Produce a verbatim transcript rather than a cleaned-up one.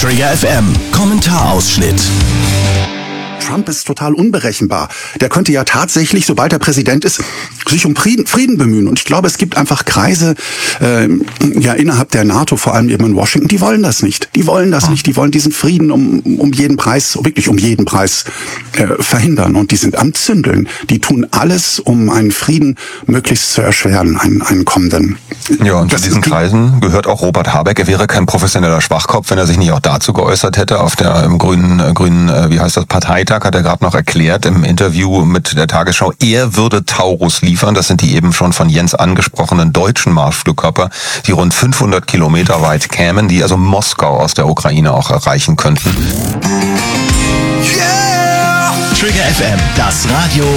Trigger F M, Kommentarausschnitt. Trump ist total unberechenbar. Der könnte ja tatsächlich, sobald er Präsident ist, sich um Frieden, Frieden bemühen. Und ich glaube, es gibt einfach Kreise äh, ja innerhalb der NATO, vor allem eben in Washington, die wollen das nicht. Die wollen das nicht. Die wollen diesen Frieden um, um jeden Preis, wirklich um jeden Preis äh, verhindern. Und die sind am Zündeln. Die tun alles, um einen Frieden möglichst zu erschweren, einen, einen kommenden. Ja, und zu diesen Kreisen gehört auch Robert Habeck. Er wäre kein professioneller Schwachkopf, wenn er sich nicht auch dazu geäußert hätte. Auf der im grünen, äh, grünen, äh, wie heißt das, Parteitag hat er gerade noch erklärt im Interview mit der Tagesschau, er würde Taurus liefern. Das sind die eben schon von Jens angesprochenen deutschen Marschflugkörper, die rund fünfhundert Kilometer weit kämen, die also Moskau aus der Ukraine auch erreichen könnten. Yeah! Trigger F M, das Radio